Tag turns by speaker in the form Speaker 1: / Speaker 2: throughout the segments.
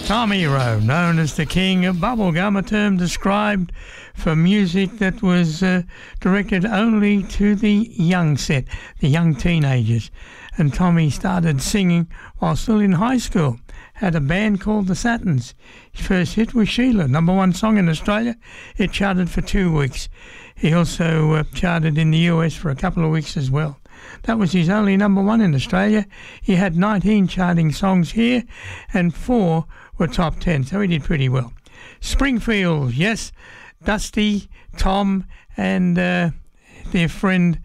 Speaker 1: Tommy Rowe, known as the king of bubblegum, a term described for music that was directed only to the young set, the young teenagers. And Tommy started singing while still in high school. Had a band called the Satins. His first hit was Sheila, number one song in Australia. It charted for 2 weeks. He also charted in the US for a couple of weeks as well. That was his only number one in Australia. He had 19 charting songs here and 4 were top 10, so he did pretty well. Springfield, yes, Dusty, Tom and their friend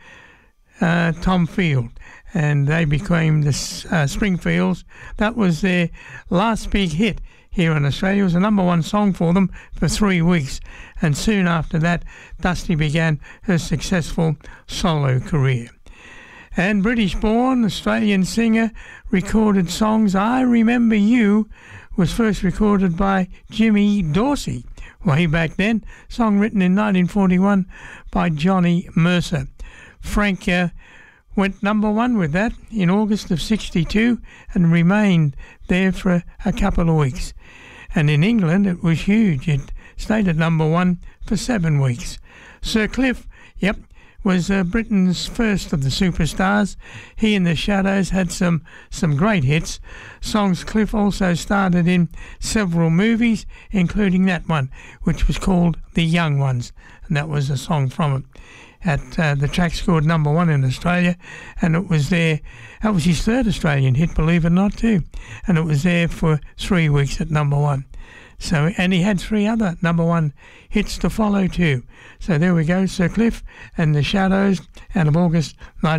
Speaker 1: Tom Field. And they became the Springfields. That was their last big hit here in Australia. It was a number one song for them for 3 weeks. And soon after that, Dusty began her successful solo career. And British-born Australian singer recorded songs. I Remember You was first recorded by Jimmy Dorsey way back then. Song written in 1941 by Johnny Mercer. Frank went number one with that in August of 62 and remained there for a couple of weeks. And in England it was huge. It stayed at number one for 7 weeks. Sir Cliff, was Britain's first of the superstars. He and the Shadows had some great hits. Songs Cliff also starred in several movies, including that one, which was called The Young Ones, and that was a song from it. The track scored number one in Australia, and it was there. That was his third Australian hit, believe it or not, too. And it was there for 3 weeks at number one. So, and he had 3 other number one hits to follow too. So there we go, Sir Cliff and the Shadows out of August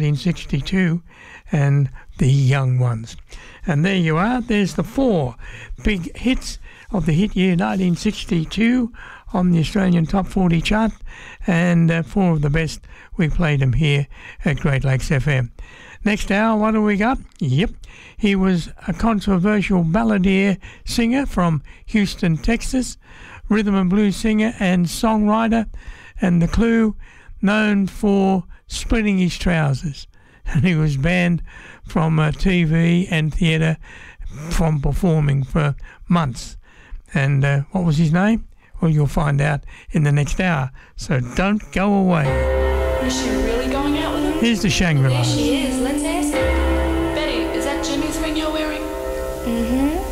Speaker 1: 1962 and The Young Ones. And there you are, there's the 4 big hits of the hit year 1962 on the Australian Top 40 chart, and 4 of the best. We played them here at Great Lakes FM. Next hour, what do we got? He was a controversial balladeer singer from Houston, Texas, rhythm and blues singer and songwriter, and the Clue, known for splitting his trousers. And he was banned from TV and theatre from performing for months. And what was his name? Well, you'll find out in the next hour, so don't go away.
Speaker 2: Is she really going out with him?
Speaker 1: Here's the Shangri-La.
Speaker 2: There she is. Let's ask her. Betty, is that Jimmy's ring you're wearing?
Speaker 3: Mm-hmm.